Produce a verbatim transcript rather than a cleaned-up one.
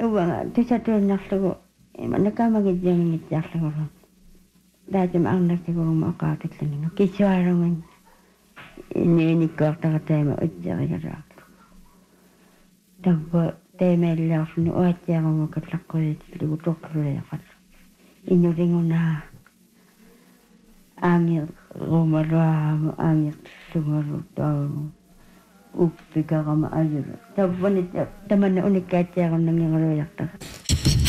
uanga tisatuinnarlugu imannakaamagitjangitjaarlugu taatam arnartigurum aqaataklaniga kisuarungan inniinikkuartaqataima utjarigaраaqlu tappa teemeelliarluni uatjaarumu kallaqquyitlugu torluliaqat innuringunaa aangir rumaluaamu aangirtullugalu taamu uppikaqama ajuru tappanit tamanna unikkaatjaarunnangigaluiartaq